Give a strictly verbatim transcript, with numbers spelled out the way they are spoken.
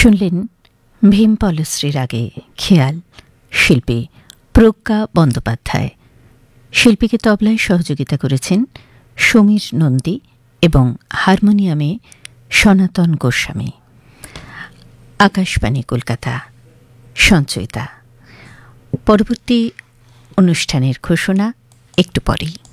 শুনলেন ভীম পলশ্রীর আগে খেয়াল, শিল্পী প্রজ্ঞা বন্দ্যোপাধ্যায়। শিল্পীকে তবলায় সহযোগিতা করেছেন সমীর নন্দী এবং হারমোনিয়ামে সনাতন গোস্বামী। আকাশবাণী কলকাতা, সঞ্চয়িতা। পরবর্তী অনুষ্ঠানের ঘোষণা একটু পরেই।